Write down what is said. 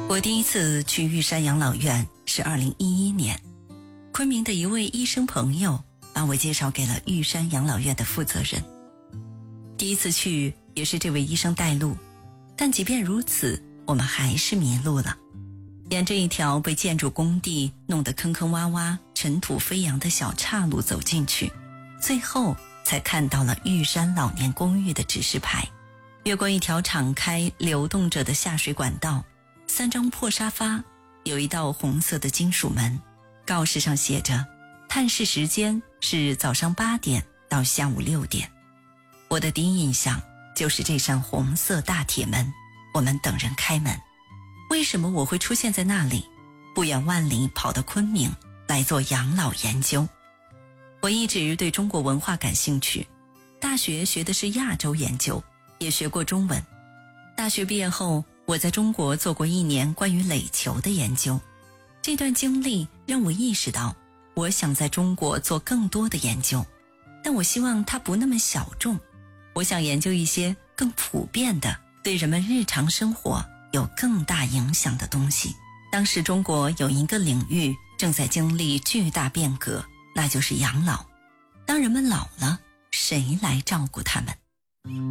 我第一次去玉山养老院是2011年，昆明的一位医生朋友把我介绍给了玉山养老院的负责人。第一次去也是这位医生带路，但即便如此，我们还是迷路了。沿着一条被建筑工地弄得坑坑洼洼、尘土飞扬的小岔路走进去，最后才看到了玉山老年公寓的指示牌。越过一条敞开流动着的下水管道，3张破沙发，有一道红色的金属门，告示上写着探视时间是早上8点到下午6点。我的第一印象就是这扇红色大铁门，我们等人开门。为什么我会出现在那里？不远万里跑到昆明来做养老研究。我一直对中国文化感兴趣，大学学的是亚洲研究，也学过中文。大学毕业后，我在中国做过1年关于垒球的研究。这段经历让我意识到，我想在中国做更多的研究，但我希望它不那么小众。我想研究一些更普遍的，对人们日常生活有更大影响的东西。当时中国有一个领域正在经历巨大变革，那就是养老。当人们老了，谁来照顾他们？